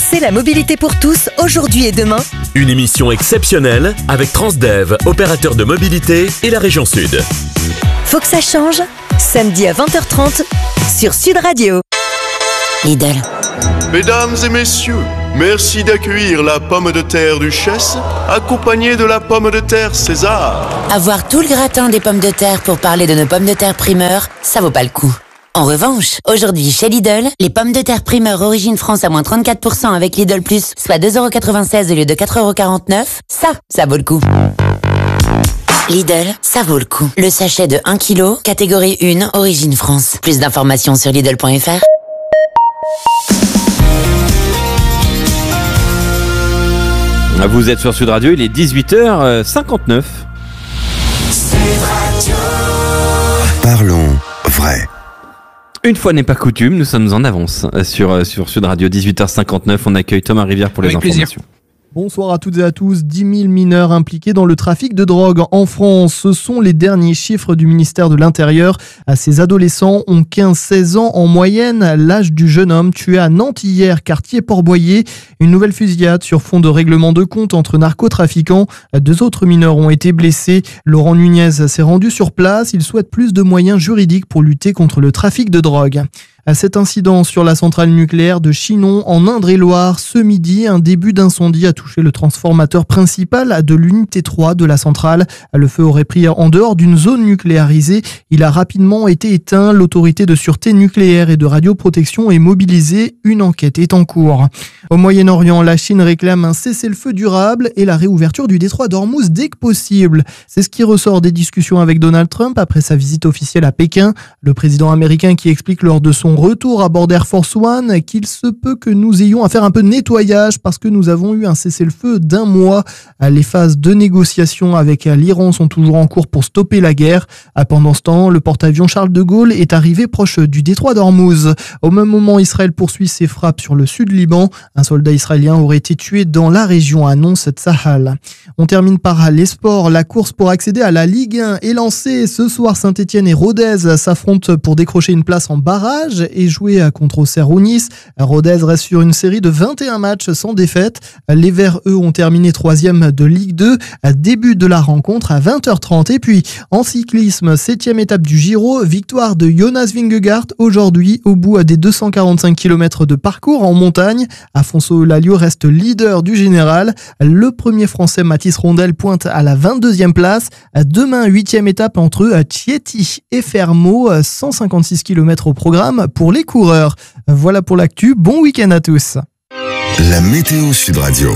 Pensez la mobilité pour tous, aujourd'hui et demain. Une émission exceptionnelle avec Transdev, opérateur de mobilité et la région Sud. Faut que ça change. Samedi à 20h30 sur Sud Radio. Lidl. Mesdames et messieurs, merci d'accueillir la pomme de terre Duchesse, accompagnée de la pomme de terre César. Avoir tout le gratin des pommes de terre pour parler de nos pommes de terre primeur, ça vaut pas le coup. En revanche, aujourd'hui chez Lidl, les pommes de terre primeur origine France à moins 34% avec Lidl Plus, soit 2,96€ au lieu de 4,49€, ça vaut le coup. Lidl, ça vaut le coup. Le sachet de 1 kg, catégorie 1, origine France. Plus d'informations sur Lidl.fr. Vous êtes sur Sud Radio, il est 18h59. Parlons vrai. Une fois n'est pas coutume, nous sommes en avance sur Sud Radio, 18h59. On accueille Thomas Rivière pour les informations. Plaisir. Bonsoir à toutes et à tous. 10 000 mineurs impliqués dans le trafic de drogue en France. Ce sont les derniers chiffres du ministère de l'Intérieur. Ces adolescents ont 15-16 ans en moyenne, l'âge du jeune homme tué à Nantes hier, quartier Port-Boyer. Une nouvelle fusillade sur fond de règlement de compte entre narcotrafiquants. 2 autres mineurs ont été blessés. Laurent Nunez s'est rendu sur place. Il souhaite plus de moyens juridiques pour lutter contre le trafic de drogue. À cet incident sur la centrale nucléaire de Chinon, en Indre-et-Loire, ce midi, un début d'incendie a touché le transformateur principal de l'unité 3 de la centrale. Le feu aurait pris en dehors d'une zone nucléarisée. Il a rapidement été éteint. L'autorité de sûreté nucléaire et de radioprotection est mobilisée. Une enquête est en cours. Au Moyen-Orient, la Chine réclame un cessez-le-feu durable et la réouverture du détroit d'Ormuz dès que possible. C'est ce qui ressort des discussions avec Donald Trump après sa visite officielle à Pékin. Le président américain qui explique lors de son retour à bord d'Air Force One qu'il se peut que nous ayons à faire un peu de nettoyage parce que nous avons eu un cessez-le-feu d'1 mois. Les phases de négociation avec l'Iran sont toujours en cours pour stopper la guerre. Pendant ce temps, le porte-avions Charles de Gaulle est arrivé proche du détroit d'Ormuz. Au même moment, Israël poursuit ses frappes sur le sud Liban. Un soldat israélien aurait été tué dans la région, annonce Tsahal. On termine par les sports. La course pour accéder à la Ligue 1 est lancée. Ce soir, Saint-Etienne et Rodez s'affrontent pour décrocher une place en barrage et jouer contre Auxerre ou Nice. Rodez reste sur une série de 21 matchs sans défaite. Les Verts, eux, ont terminé 3e de Ligue 2. Début de la rencontre à 20h30. Et puis, en cyclisme, 7e étape du Giro, victoire de Jonas Vingegaard aujourd'hui au bout des 245 km de parcours en montagne. Afonso Lalio reste leader du général. Le premier français Mathis Rondel pointe à la 22e place. Demain, 8e étape entre Chieti et Fermo, 156 km au programme pour les coureurs. Voilà pour l'actu, bon week-end à tous. La météo Sud Radio.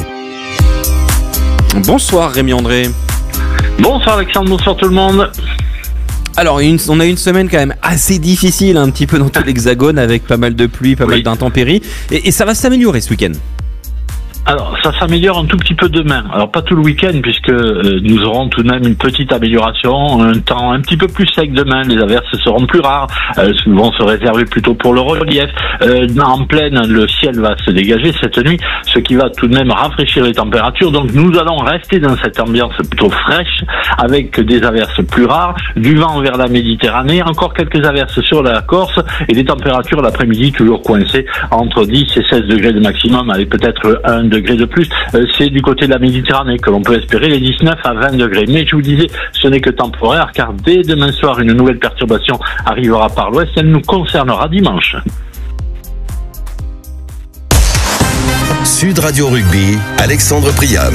Bonsoir Rémi André. Bonsoir Alexandre, bonsoir tout le monde. Alors, on a une semaine quand même assez difficile, un petit peu dans tout l'Hexagone, avec pas mal de pluie, pas mal d'intempéries. Et ça va s'améliorer ce week-end. Alors, ça s'améliore un tout petit peu demain. Alors, pas tout le week-end, puisque nous aurons tout de même une petite amélioration. Un temps un petit peu plus sec demain. Les averses seront plus rares. Vont se réserver plutôt pour le relief. En pleine, le ciel va se dégager cette nuit, ce qui va tout de même rafraîchir les températures. Donc, nous allons rester dans cette ambiance plutôt fraîche, avec des averses plus rares, du vent vers la Méditerranée, encore quelques averses sur la Corse, et des températures l'après-midi toujours coincées entre 10 et 16 degrés de maximum, avec peut-être 1 degré de plus. C'est du côté de la Méditerranée que l'on peut espérer les 19 à 20 degrés. Mais je vous disais, ce n'est que temporaire, car dès demain soir, une nouvelle perturbation arrivera par l'ouest. Elle nous concernera dimanche. Sud Radio Rugby, Alexandre Priam.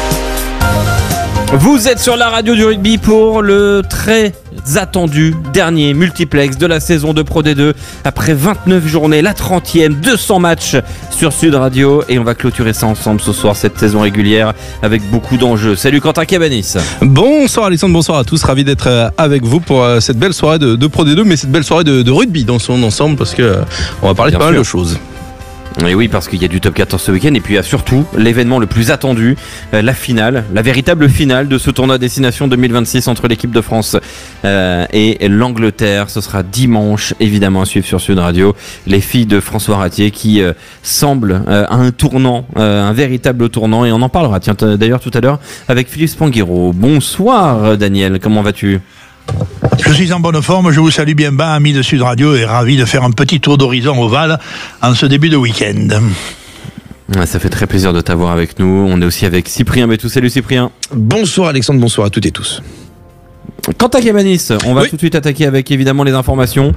Vous êtes sur la radio du rugby pour le très attendu dernier multiplex de la saison de Pro D2. Après 29 journées, la 30e, 200 matchs sur Sud Radio. Et on va clôturer ça ensemble ce soir, cette saison régulière, avec beaucoup d'enjeux. Salut Quentin Cabanis. Bonsoir Alexandre, bonsoir à tous. Ravi d'être avec vous pour cette belle soirée de Pro D2, mais cette belle soirée de rugby dans son ensemble, parce que on va parler de pas mal de choses. Et oui, parce qu'il y a du top 14 ce week-end, et puis il y a surtout l'événement le plus attendu, la finale, la véritable finale de ce tournoi Destination 2026 entre l'équipe de France et l'Angleterre. Ce sera dimanche, évidemment, à suivre sur Sud Radio. Les filles de François Ratier qui semblent à un tournant, un véritable tournant, et on en parlera, tiens, d'ailleurs tout à l'heure, avec Philippe Spanghero. Bonsoir Daniel, comment vas-tu ? Je suis en bonne forme, je vous salue bien bas, amis de Sud Radio, et ravi de faire un petit tour d'horizon ovale en ce début de week-end. Ouais, ça fait très plaisir de t'avoir avec nous. On est aussi avec Cyprien Bétou. Salut Cyprien. Bonsoir Alexandre, bonsoir à toutes et tous. Quant à Cabanis, on va tout de suite attaquer avec évidemment les informations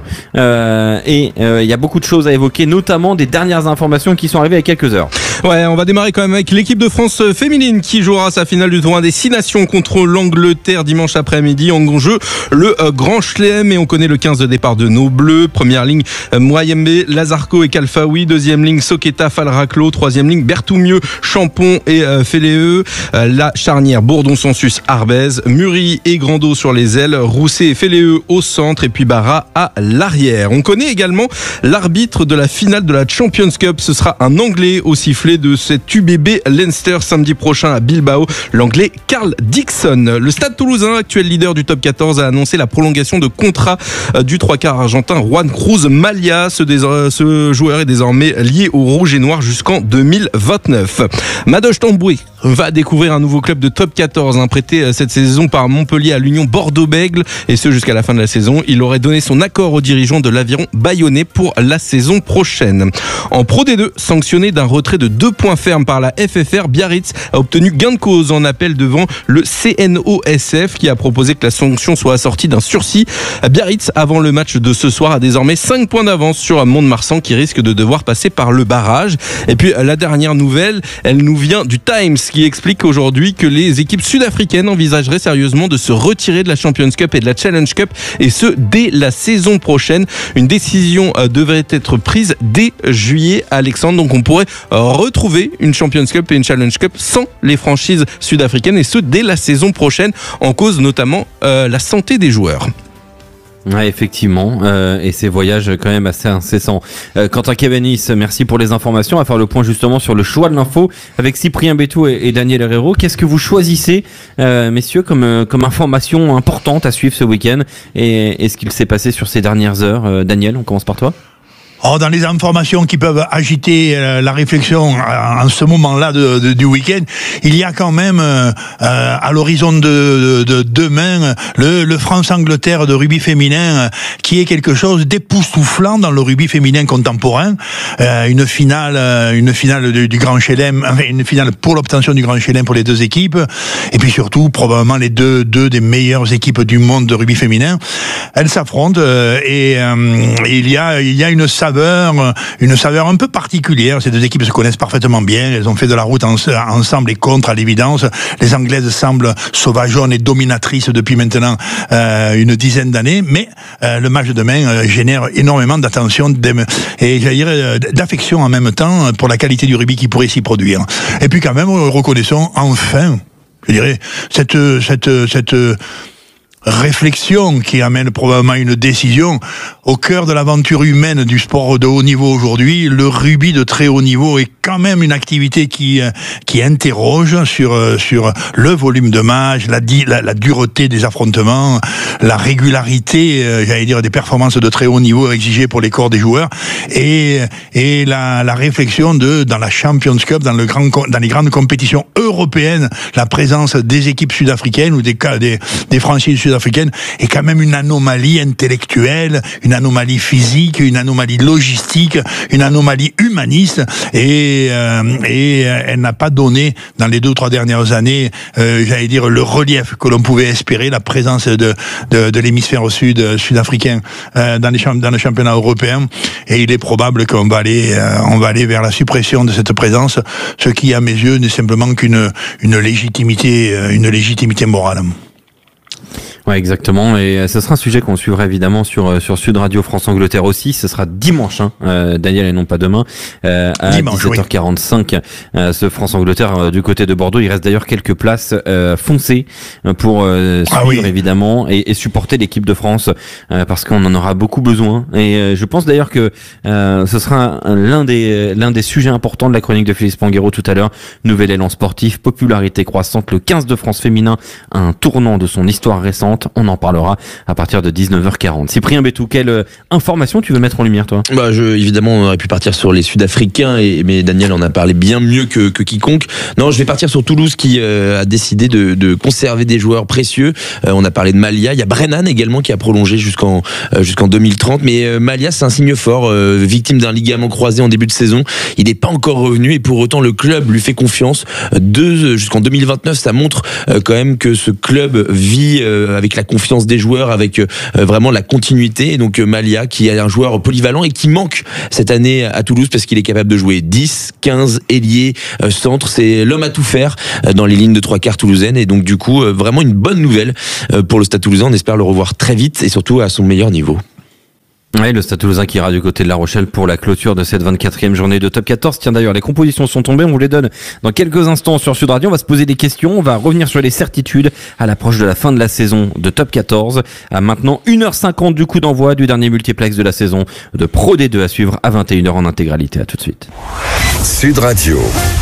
et il y a beaucoup de choses à évoquer, notamment des dernières informations qui sont arrivées il y a quelques heures. Ouais, on va démarrer quand même avec l'équipe de France féminine qui jouera sa finale du tournoi des 6 nations contre l'Angleterre dimanche après-midi. En jeu, le Grand Chelem, et on connaît le 15 de départ de nos Bleus. Première ligne, Moyembe, Lazarko et Kalfaoui. Deuxième ligne, Soqueta, Falraclo. Troisième ligne, Berthoumieux, Champon et Féléeux. La charnière, Bourdon-Sansus, Arbez, Muri et Grando sur les ailes, Rousset et Féléeux au centre et puis Barra à l'arrière. On connaît également l'arbitre de la finale de la Champions Cup. Ce sera un Anglais au sifflet de cette UBB Leinster samedi prochain à Bilbao, l'Anglais Carl Dixon. Le Stade Toulousain, actuel leader du top 14, a annoncé la prolongation de contrat du 3/4 argentin Juan Cruz Malia. Ce joueur est désormais lié au rouge et noir jusqu'en 2029. Madoche Tamboué va découvrir un nouveau club de top 14, prêté cette saison par Montpellier à l'Union Bordeaux-Bègles, et ce jusqu'à la fin de la saison. Il aurait donné son accord aux dirigeants de l'Aviron bayonnais pour la saison prochaine. En Pro D2, sanctionné d'un retrait de 2 points fermes par la FFR, Biarritz a obtenu gain de cause en appel devant le CNOSF qui a proposé que la sanction soit assortie d'un sursis. Biarritz, avant le match de ce soir, a désormais 5 points d'avance sur Mont-de-Marsan qui risque de devoir passer par le barrage. Et puis la dernière nouvelle, elle nous vient du Times qui explique aujourd'hui que les équipes sud-africaines envisageraient sérieusement de se retirer de la Champions Cup et de la Challenge Cup, et ce dès la saison prochaine. Une décision devrait être prise dès juillet, Alexandre. Donc on pourrait retrouver une Champions Cup et une Challenge Cup sans les franchises sud-africaines, et ce dès la saison prochaine, en cause notamment la santé des joueurs. Ouais, effectivement, et ces voyages quand même assez incessants. Quentin Cabanis, merci pour les informations. On va faire le point justement sur le choix de l'info avec Cyprien Bétou et Daniel Herrero. Qu'est-ce que vous choisissez, messieurs, comme information importante à suivre ce week-end, et ce qu'il s'est passé sur ces dernières heures? Daniel, on commence par toi. Dans les informations qui peuvent agiter la réflexion en ce moment-là du week-end, il y a quand même à l'horizon de demain le France-Angleterre de rugby féminin qui est quelque chose d'époustouflant dans le rugby féminin contemporain. Une finale du Grand Chelem, une finale pour l'obtention du Grand Chelem pour les deux équipes, et puis surtout probablement les deux des meilleures équipes du monde de rugby féminin. Elles s'affrontent et il y a une saveur un peu particulière. Ces deux équipes se connaissent parfaitement bien. Elles ont fait de la route ensemble et contre, à l'évidence. Les Anglaises semblent sauvageonnes et dominatrices depuis maintenant une dizaine d'années. Mais le match de demain génère énormément d'attention et j'allais dire d'affection en même temps pour la qualité du rugby qui pourrait s'y produire. Et puis quand même, reconnaissons enfin, je dirais, cette réflexion qui amène probablement une décision au cœur de l'aventure humaine du sport de haut niveau aujourd'hui. Le rugby de très haut niveau est quand même une activité qui interroge sur le volume de match, la dureté des affrontements, la régularité, j'allais dire, des performances de très haut niveau exigées pour les corps des joueurs, et la réflexion dans la Champions Cup, dans les grandes compétitions européennes, la présence des équipes sud-africaines ou des franchises sud-africaines est quand même une anomalie intellectuelle, une anomalie physique, une anomalie logistique, une anomalie humaniste, et elle n'a pas donné dans les 2 ou 3 dernières années, j'allais dire, le relief que l'on pouvait espérer, la présence de l'hémisphère sud-africain dans le championnat européen, et il est probable qu'on va aller vers la suppression de cette présence, ce qui à mes yeux n'est simplement qu'une légitimité morale. Ouais, exactement. Et ce sera un sujet qu'on suivra évidemment sur Sud Radio France-Angleterre aussi. Ce sera dimanche, Daniel, et non pas demain, à dimanche, 17h45. Oui. Ce France-Angleterre du côté de Bordeaux. Il reste d'ailleurs quelques places. Foncez pour suivre évidemment et supporter l'équipe de France parce qu'on en aura beaucoup besoin. Et je pense d'ailleurs que ce sera l'un des sujets importants de la chronique de Félix Panguero tout à l'heure. Nouvel élan sportif, popularité croissante. Le 15 de France féminin, un tournant de son histoire récente. suivante. On en parlera à partir de 19h40. Cyprien Bétou, quelle information tu veux mettre en lumière, toi? Évidemment, on aurait pu partir sur les Sud-Africains, mais Daniel en a parlé bien mieux que quiconque. Non, je vais partir sur Toulouse qui a décidé de conserver des joueurs précieux. On a parlé de Malia, il y a Brennan également qui a prolongé jusqu'en 2030, mais Malia, c'est un signe fort, victime d'un ligament croisé en début de saison. Il n'est pas encore revenu et pour autant le club lui fait confiance. Jusqu'en 2029, ça montre quand même que ce club vit avec la confiance des joueurs, avec vraiment la continuité. Et donc Malia qui est un joueur polyvalent et qui manque cette année à Toulouse parce qu'il est capable de jouer 10, 15, ailier, centre. C'est l'homme à tout faire dans les lignes de 3/4 toulousaines et donc du coup vraiment une bonne nouvelle pour le Stade Toulousain. On espère le revoir très vite et surtout à son meilleur niveau. Oui, le Stade Toulousain qui ira du côté de La Rochelle pour la clôture de cette 24e journée de Top 14. Tiens d'ailleurs, les compositions sont tombées, on vous les donne dans quelques instants sur Sud Radio. On va se poser des questions, on va revenir sur les certitudes à l'approche de la fin de la saison de Top 14. À maintenant 1h50 du coup d'envoi du dernier multiplex de la saison de Pro D2 à suivre à 21h en intégralité. À tout de suite. Sud Radio.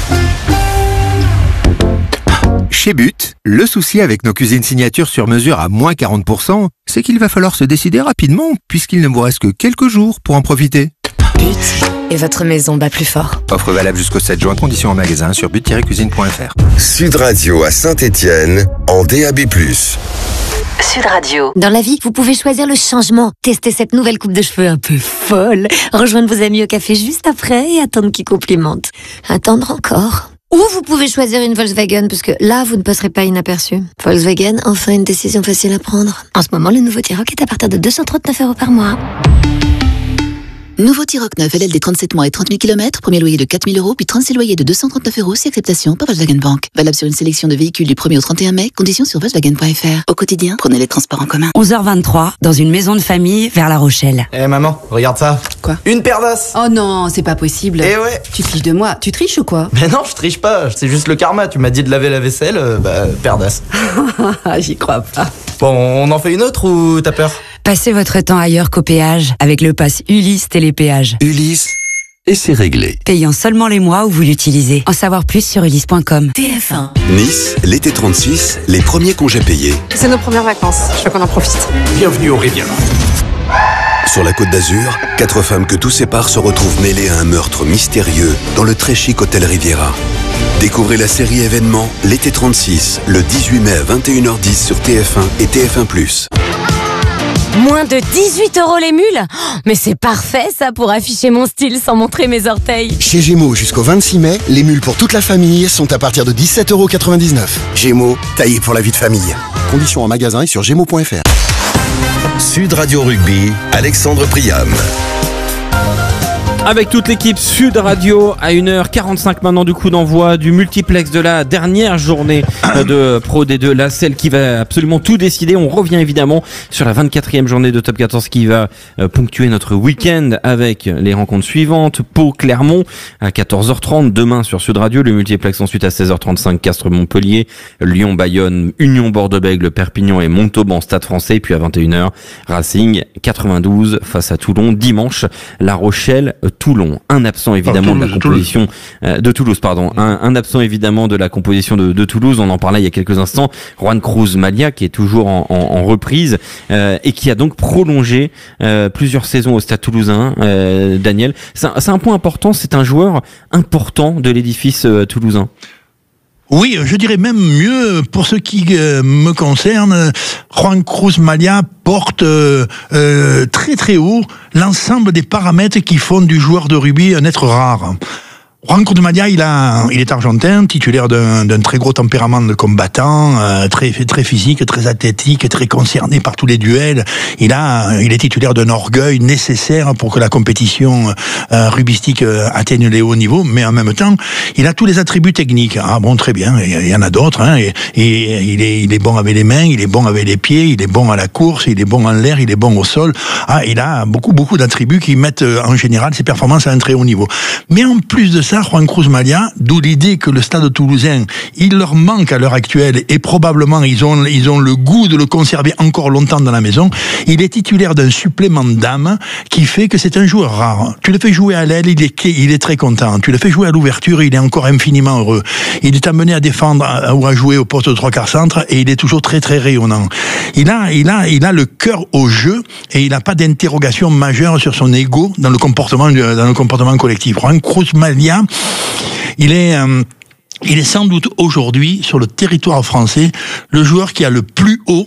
Chez But, le souci avec nos cuisines signatures sur mesure à moins 40%, c'est qu'il va falloir se décider rapidement puisqu'il ne vous reste que quelques jours pour en profiter. But et votre maison bat plus fort. Offre valable jusqu'au 7 juin, conditions en magasin sur but-cuisine.fr. Sud Radio à Saint-Étienne en DAB+. Sud Radio. Dans la vie, vous pouvez choisir le changement. Tester cette nouvelle coupe de cheveux un peu folle. Rejoindre vos amis au café juste après et attendre qu'ils complimentent. Attendre encore. Ou vous pouvez choisir une Volkswagen, parce que là, vous ne passerez pas inaperçu. Volkswagen, enfin une décision facile à prendre. En ce moment, le nouveau T-Roc est à partir de 239 € par mois. Nouveau T-Roc 9, LLD 37 mois et 30 000 km, premier loyer de 4 000 €, puis 36 loyers de 239 € si acceptation par Volkswagen Bank. Valable sur une sélection de véhicules du 1er au 31 mai, conditions sur Volkswagen.fr. Au quotidien, prenez les transports en commun. 11h23, dans une maison de famille vers La Rochelle. Maman, regarde ça. Quoi? Une paire d'os. Oh non, c'est pas possible. Eh ouais. Tu te fiches de moi. Tu triches ou quoi? Mais non, je triche pas. C'est juste le karma. Tu m'as dit de laver la vaisselle, paire d'os. J'y crois pas. Bon, on en fait une autre ou t'as peur? Passez votre temps ailleurs qu'au péage avec le pass Ulysse Télépéage. Ulysse, et c'est réglé. Payant seulement les mois où vous l'utilisez. En savoir plus sur ulysse.com. TF1. Nice, l'été 36, les premiers congés payés. C'est nos premières vacances, je veux qu'on en profite. Bienvenue au Riviera. Sur la Côte d'Azur, 4 femmes que tout sépare se retrouvent mêlées à un meurtre mystérieux dans le très chic hôtel Riviera. Découvrez la série événement L'été 36, le 18 mai à 21h10 sur TF1 et TF1+. Moins de 18 € les mules? Mais c'est parfait ça pour afficher mon style sans montrer mes orteils. Chez Gémeaux, jusqu'au 26 mai, les mules pour toute la famille sont à partir de 17,99 €. Gémeaux, taillé pour la vie de famille. Conditions en magasin et sur gémeaux.fr. Sud Radio Rugby, Alexandre Priam. Avec toute l'équipe Sud Radio à 1h45 maintenant du coup d'envoi du multiplex de la dernière journée de Pro D2, là celle qui va absolument tout décider. On revient évidemment sur la 24e journée de Top 14 qui va ponctuer notre week-end avec les rencontres suivantes. Pau-Clermont à 14h30 demain sur Sud Radio, le multiplex ensuite à 16h35 Castres-Montpellier, Lyon-Bayonne, Union-Bordeaux-Bègles, Perpignan et Montauban Stade Français, puis à 21h Racing 92 face à Toulon. Dimanche La Rochelle Toulon, un absent évidemment de la composition de Toulouse, pardon, un absent évidemment de la composition de Toulouse. On en parlait il y a quelques instants. Juan Cruz Malia qui est toujours en reprise et qui a donc prolongé plusieurs saisons au Stade Toulousain. Daniel, c'est un point important. C'est un joueur important de l'édifice toulousain. Oui, je dirais même mieux, pour ce qui me concerne, Juan Cruz Malia porte très très haut l'ensemble des paramètres qui font du joueur de rugby un être rare. Juan Cruz Malia, il est argentin, titulaire d'un très gros tempérament de combattant, très physique, très athlétique, très concerné par tous les duels. Il est titulaire d'un orgueil nécessaire pour que la compétition rugbystique atteigne les hauts niveaux, mais en même temps, il a tous les attributs techniques. Ah bon, très bien, il y en a d'autres, hein, et il est bon avec les mains, il est bon avec les pieds, il est bon à la course, il est bon en l'air, il est bon au sol. Ah, il a beaucoup d'attributs qui mettent en général ses performances à un très haut niveau. Mais en plus de ça, ça, Juan Cruz Malia, d'où l'idée que le Stade toulousain, il leur manque à l'heure actuelle, et probablement ils ont le goût de le conserver encore longtemps dans la maison. Il est titulaire d'un supplément d'âme qui fait que c'est un joueur rare. Tu le fais jouer à l'aile, il est très content. Tu le fais jouer à l'ouverture, il est encore infiniment heureux. Il est amené à défendre ou à jouer au poste de 3/4 centre et il est toujours très très rayonnant. Il a le cœur au jeu et il n'a pas d'interrogation majeure sur son ego dans le comportement collectif. Juan Cruz Malia, il est sans doute aujourd'hui sur le territoire français le joueur qui a le plus haut,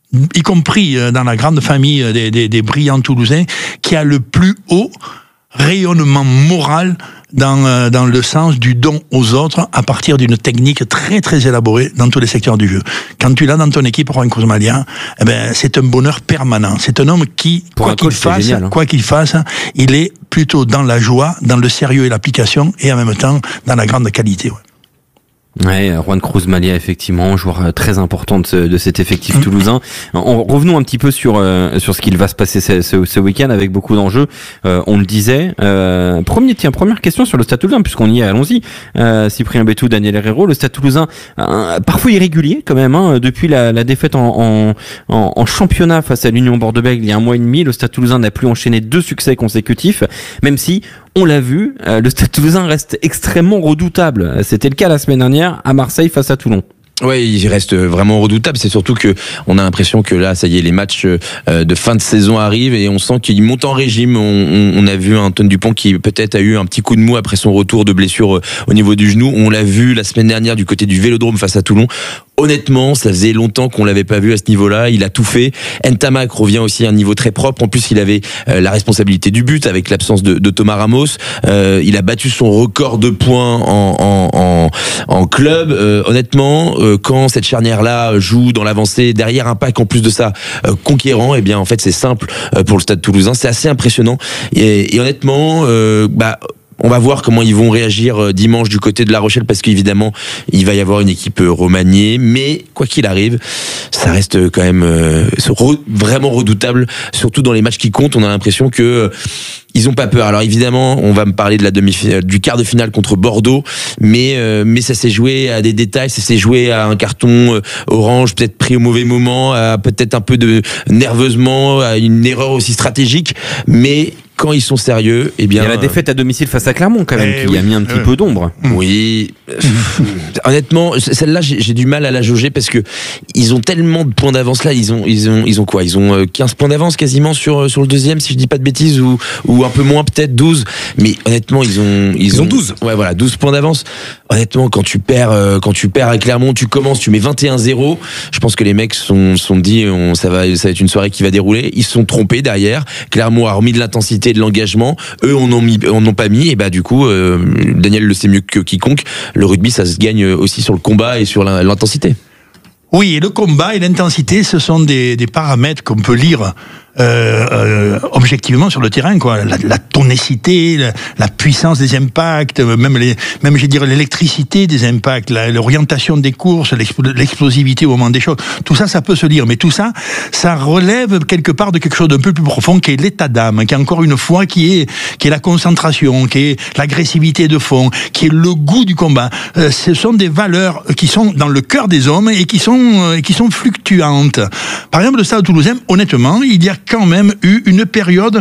y compris dans la grande famille des brillants Toulousains, qui a le plus haut rayonnement moral dans le sens du don aux autres à partir d'une technique très très élaborée dans tous les secteurs du jeu. Quand tu l'as dans ton équipe, Juan Cruz Malia, c'est un bonheur permanent. C'est un homme qui, quoi qu'il fasse, il est plutôt dans la joie, dans le sérieux et l'application, et en même temps dans la grande qualité. Ouais, Juan Cruz Malia, effectivement, joueur très important de cet effectif toulousain. Revenons un petit peu sur ce qu'il va se passer ce week-end avec beaucoup d'enjeux. On le disait. Première question sur le Stade Toulousain, puisqu'on y est, allons-y. Cyprien Bétou, Daniel Herrero, le Stade Toulousain, parfois irrégulier quand même, depuis la défaite en championnat face à l'Union Bordeaux-Bègles il y a 1 mois et demi. Le Stade Toulousain n'a plus enchaîné 2 succès consécutifs, même si, on l'a vu, le Stade Toulousain reste extrêmement redoutable. C'était le cas la semaine dernière à Marseille face à Toulon. Ouais, il reste vraiment redoutable. C'est surtout que on a l'impression que là, ça y est, les matchs de fin de saison arrivent et on sent qu'il monte en régime. On a vu Antoine Dupont qui peut-être a eu un petit coup de mou après son retour de blessure au niveau du genou. On l'a vu la semaine dernière du côté du Vélodrome face à Toulon. Honnêtement, ça faisait longtemps qu'on l'avait pas vu à ce niveau-là. Il a tout fait. Ntamak revient aussi à un niveau très propre. En plus, il avait la responsabilité du but avec l'absence de Thomas Ramos. Il a battu son record de points en club. Honnêtement, quand cette charnière-là joue dans l'avancée, derrière un pack en plus de ça conquérant, eh bien en fait c'est simple pour le Stade Toulousain. C'est assez impressionnant. Et honnêtement, on va voir comment ils vont réagir dimanche du côté de La Rochelle, parce qu'évidemment, il va y avoir une équipe remaniée. Mais quoi qu'il arrive, ça reste quand même vraiment redoutable, surtout dans les matchs qui comptent. On a l'impression que ils ont pas peur. Alors évidemment, on va me parler de du quart de finale contre Bordeaux, mais ça s'est joué à des détails, ça s'est joué à un carton orange, peut-être pris au mauvais moment, à peut-être un peu de nerveusement, à une erreur aussi stratégique, mais quand ils sont sérieux, eh bien. Il y a la défaite à domicile face à Clermont, quand même, qui a mis un petit peu d'ombre. Oui. Honnêtement, celle-là, j'ai du mal à la jauger parce que ils ont tellement de points d'avance là. Ils ont quoi? Ils ont 15 points d'avance quasiment sur le deuxième, si je dis pas de bêtises, ou un peu moins, peut-être 12. Mais honnêtement, ils ont 12. Ouais, voilà, 12 points d'avance. Honnêtement, quand tu perds à Clermont, tu mets 21-0. Je pense que les mecs sont dit, ça va être une soirée qui va dérouler. Ils se sont trompés derrière. Clermont a remis de l'intensité, de l'engagement. Eux, on n'ont pas mis. Et du coup, Daniel le sait mieux que quiconque. Le rugby, ça se gagne aussi sur le combat et sur l'intensité. Oui, et le combat et l'intensité, ce sont des paramètres qu'on peut lire objectivement sur le terrain, quoi. La tonicité, la puissance des impacts, même je dirais l'électricité des impacts, l'orientation des courses, l'explosivité au moment des choses. Tout ça, ça peut se lire, mais tout ça, ça relève quelque part de quelque chose d'un peu plus profond, qui est l'état d'âme, qui est encore une fois, qui est la concentration, qui est l'agressivité de fond, qui est le goût du combat. Ce sont des valeurs qui sont dans le cœur des hommes et qui sont fluctuantes. Par exemple, le Stade Toulousain, honnêtement, il y a quand même eu une période,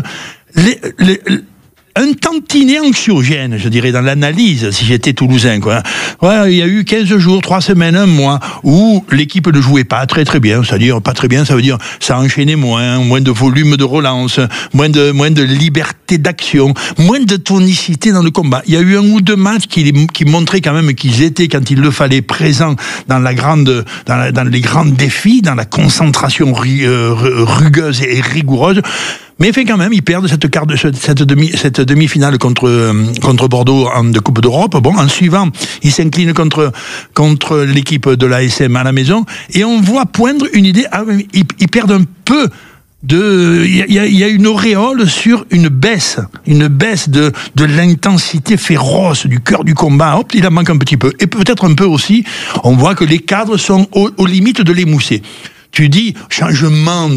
un tantinet anxiogène, je dirais, dans l'analyse, si j'étais toulousain, quoi. Ouais, il y a eu 15 jours, 3 semaines, 1 mois, où l'équipe ne jouait pas très très bien. C'est-à-dire, pas très bien, ça veut dire, ça enchaînait moins de volume de relance, moins de liberté d'action, moins de tonicité dans le combat. Il y a eu 1 ou 2 matchs qui montraient quand même qu'ils étaient, quand il le fallait, présents dans dans les grands défis, dans la concentration rugueuse et rigoureuse. Mais fait quand même, ils perdent cette demi-finale contre Bordeaux de Coupe d'Europe. Bon, en suivant, ils s'inclinent contre l'équipe de l'ASM à la maison, et on voit poindre une idée. Ils perdent un peu il y a une auréole sur une baisse de l'intensité féroce du cœur du combat. Hop, il en manque un petit peu, et peut-être un peu aussi. On voit que les cadres sont aux limites de l'émoussé. tu dis changement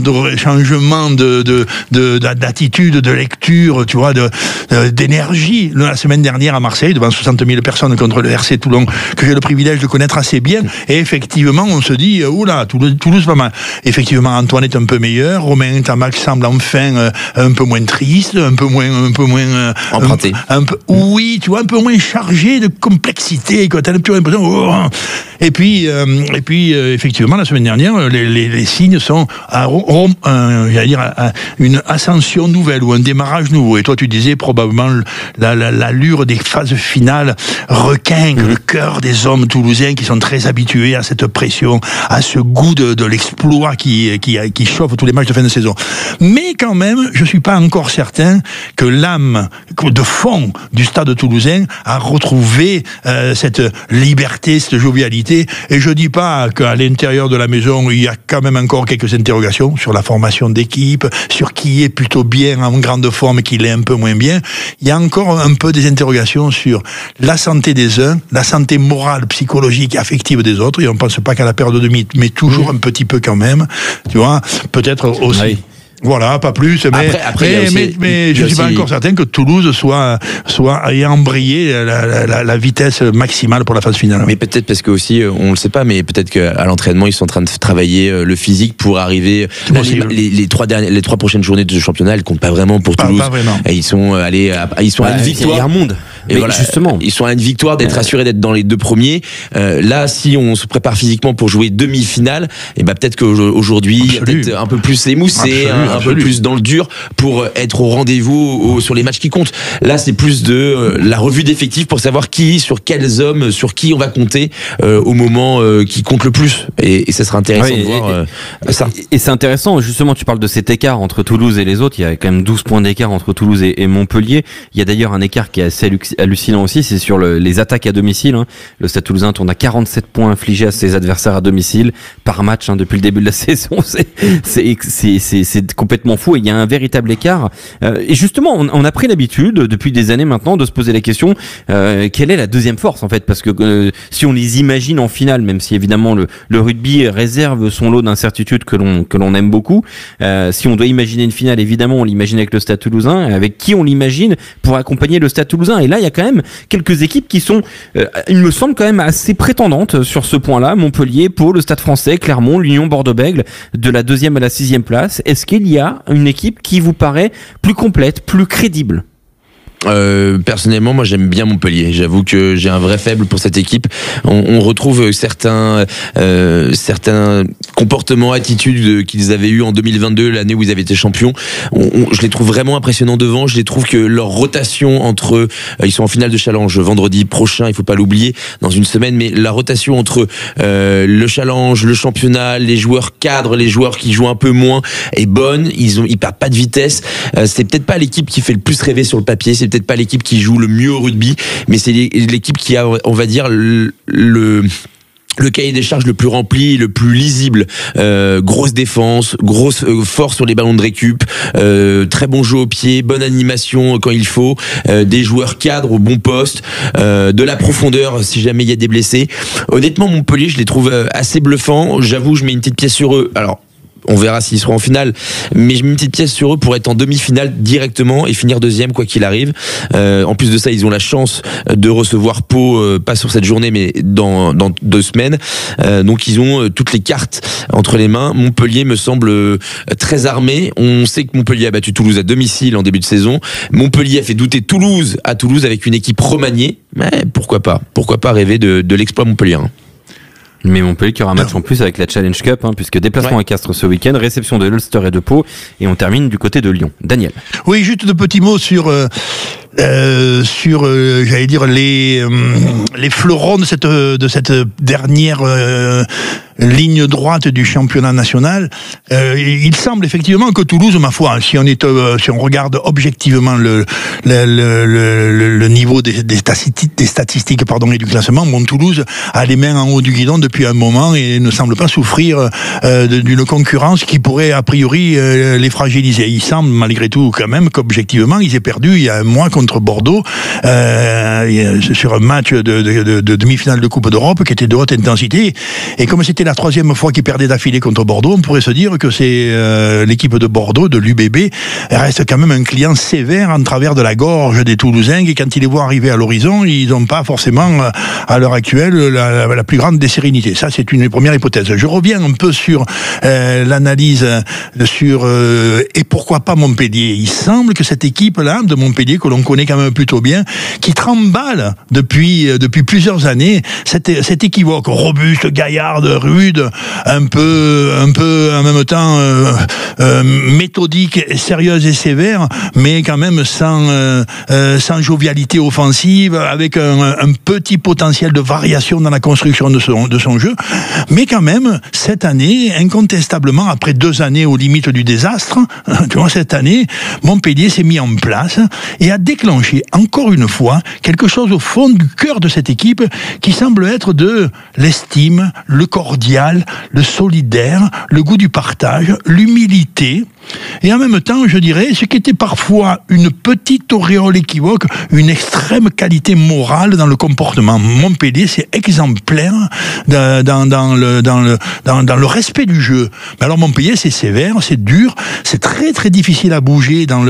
d'attitude, de lecture, tu vois, d'énergie. La semaine dernière à Marseille, devant 60 000 personnes contre le RC Toulon, que j'ai le privilège de connaître assez bien, et effectivement, on se dit, oula, Toulouse pas mal. Effectivement, Antoine est un peu meilleur, Romain Tamac semble enfin un peu moins triste, un peu moins emprunté. Oui, tu vois, un peu moins chargé de complexité, quoi. T'as l'impression, et puis effectivement, la semaine dernière, les signes sont à une ascension nouvelle ou un démarrage nouveau. Et toi, tu disais probablement l'allure des phases finales requinque le cœur des hommes toulousains qui sont très habitués à cette pression, à ce goût de l'exploit qui chauffe tous les matchs de fin de saison. Mais quand même, je suis pas encore certain que l'âme de fond du stade toulousain a retrouvé cette liberté, cette jovialité. Et je dis pas qu'à l'intérieur de la maison, il y a quand même encore quelques interrogations sur la formation d'équipe, sur qui est plutôt bien en grande forme et qui l'est un peu moins bien. Il y a encore un peu des interrogations sur la santé des uns, la santé morale, psychologique et affective des autres. Et on ne pense pas qu'à la perte de mythe, mais toujours un petit peu quand même. Tu vois, peut-être aussi. Oui. Voilà, pas plus, mais je ne suis pas encore certain que Toulouse ait embrayé la vitesse maximale pour la phase finale. Mais peut-être parce que aussi, on le sait pas, mais peut-être qu'à l'entraînement, ils sont en train de travailler le physique pour arriver. Là, les trois prochaines journées de championnat, elles comptent pas vraiment pour Toulouse. Pas vraiment. Et ils sont à une victoire. Il y a un monde. Et voilà, justement, ils sont à une victoire d'être assurés d'être dans les deux premiers. Là, si on se prépare physiquement pour jouer demi-finale, et peut-être qu'aujourd'hui, il y a peut-être un peu plus émoussé, un peu plus dans le dur pour être au rendez-vous sur les matchs qui comptent. Là, c'est plus de la revue d'effectifs pour savoir sur quels hommes, sur qui on va compter au moment qui compte le plus. Et ça sera intéressant de voir ça. Et c'est intéressant, justement, tu parles de cet écart entre Toulouse et les autres. Il y a quand même 12 points d'écart entre Toulouse et Montpellier. Il y a d'ailleurs un écart qui est assez hallucinant aussi, c'est sur les attaques à domicile. Le Stade Toulousain tourne à 47 points infligés à ses adversaires à domicile par match depuis le début de la saison. C'est complètement fou et il y a un véritable écart. Et justement, on a pris l'habitude depuis des années maintenant de se poser la question quelle est la deuxième force en fait, parce que si on les imagine en finale, même si évidemment le rugby réserve son lot d'incertitudes que l'on aime beaucoup, si on doit imaginer une finale, évidemment on l'imagine avec le Stade Toulousain. Avec qui on l'imagine pour accompagner le Stade Toulousain? Et là il y a quand même quelques équipes qui sont, il me semble quand même assez prétendantes sur ce point-là. Montpellier, Pau, le Stade Français, Clermont, l'Union Bordeaux-Bègles, de la 2e à la 6e place. Est-ce qu'il y a une équipe qui vous paraît plus complète, plus crédible? Personnellement, moi j'aime bien Montpellier. J'avoue que j'ai un vrai faible pour cette équipe. On retrouve certains comportements, attitudes qu'ils avaient eu en 2022, l'année où ils avaient été champions. Je les trouve vraiment impressionnants devant. Je les trouve que leur rotation entre, ils sont en finale de challenge vendredi prochain, il faut pas l'oublier, dans une semaine. Mais la rotation entre le challenge, le championnat, les joueurs cadres, les joueurs qui jouent un peu moins est bonne. Ils perdent pas de vitesse. C'est peut-être pas l'équipe qui fait le plus rêver sur le papier. C'est peut-être pas l'équipe qui joue le mieux au rugby, mais c'est l'équipe qui a, on va dire, le cahier des charges le plus rempli, le plus lisible. Grosse défense, grosse force sur les ballons de récup, très bon jeu au pied, bonne animation quand il faut, des joueurs cadres au bon poste, de la profondeur si jamais il y a des blessés. Honnêtement, Montpellier, je les trouve assez bluffants. J'avoue, je mets une petite pièce sur eux. Alors, on verra s'ils seront en finale, mais je mets une petite pièce sur eux pour être en demi-finale directement et finir 2e quoi qu'il arrive. En plus de ça, ils ont la chance de recevoir Pau, pas sur cette journée mais dans 2 semaines. Donc ils ont toutes les cartes entre les mains. Montpellier me semble très armé. On sait que Montpellier a battu Toulouse à domicile en début de saison. Montpellier a fait douter Toulouse à Toulouse avec une équipe remaniée. Mais pourquoi pas rêver de l'exploit montpelliérain. Mais Montpellier qui aura un match en plus avec la Challenge Cup, puisque déplacement à Castres ce week-end, réception de l'Ulster et de Pau, et on termine du côté de Lyon. Daniel. Oui, juste de petits mots sur j'allais dire les fleurons de cette dernière ligne droite du championnat national. Il semble effectivement que Toulouse, ma foi, si on regarde objectivement le niveau des statistiques et du classement, Toulouse a les mains en haut du guidon depuis un moment et ne semble pas souffrir d'une concurrence qui pourrait a priori les fragiliser. Il semble malgré tout quand même qu'objectivement ils aient perdu il y a un mois contre contre Bordeaux sur un match de demi-finale de Coupe d'Europe qui était de haute intensité. Et comme c'était la 3e fois qu'ils perdaient d'affilée contre Bordeaux, on pourrait se dire que c'est l'équipe de Bordeaux, de l'UBB, reste quand même un client sévère en travers de la gorge des Toulousains, et quand ils les voient arriver à l'horizon, ils n'ont pas forcément à l'heure actuelle la plus grande des sérénités. Ça, c'est une première hypothèse. Je reviens un peu sur l'analyse sur et pourquoi pas Montpellier. Il semble que cette équipe-là de Montpellier, que l'on connaît quand même plutôt bien, qui tremble depuis plusieurs années, cette équivoque robuste, gaillarde, rude, un peu en même temps méthodique, sérieuse et sévère, mais quand même sans jovialité offensive, avec un petit potentiel de variation dans la construction de son jeu. Mais quand même, cette année, incontestablement, après 2 années aux limites du désastre, tu vois, cette année, Montpellier s'est mis en place et a déclenché, encore une fois, quelque chose au fond du cœur de cette équipe qui semble être de l'estime, le cordial, le solidaire, le goût du partage, l'humilité, et en même temps, je dirais, ce qui était parfois une petite auréole équivoque, une extrême qualité morale dans le comportement. Montpellier, c'est exemplaire dans le respect du jeu. Mais alors Montpellier, c'est sévère, c'est dur, c'est très très difficile à bouger dans